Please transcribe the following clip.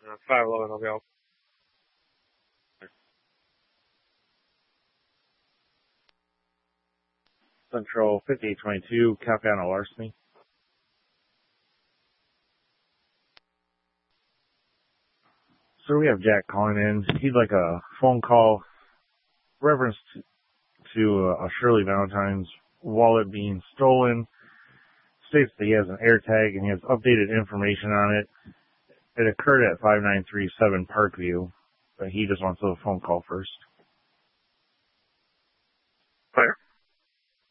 511 will go. Central 5822, Capiano larceny. Sir, we have Jack calling in. He'd like a phone call reference to a Shirley Valentine's wallet being stolen. States that he has an AirTag and he has updated information on it. It occurred at 5937 Parkview, but he just wants a phone call first. Fire.